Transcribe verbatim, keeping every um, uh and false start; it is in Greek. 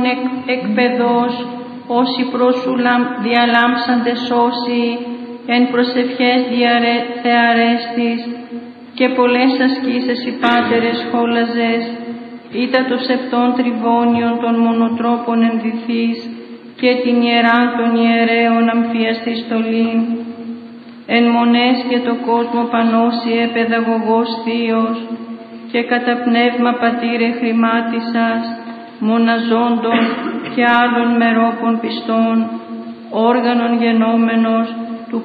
εκ, εκπαιδός, όσοι προσούλαμ διαλάμψαντε σώσει, εν προσευχές διαρε, θεαρέστης, και πολλές ασκήσεις οι πάτερες χόλαζες, ήτα το σεπτών τριβώνιων των μονοτρόπων ενδυθείς, και την ιεράν των ιερέων αμφίαστη στολήν, εν μονές και το κόσμο πανώσιε παιδαγωγός θείος, και κατά πνεύμα πατήρε χρημάτισας, μοναζόντων και άλλων μερόπων πιστών, όργανων γενόμενος,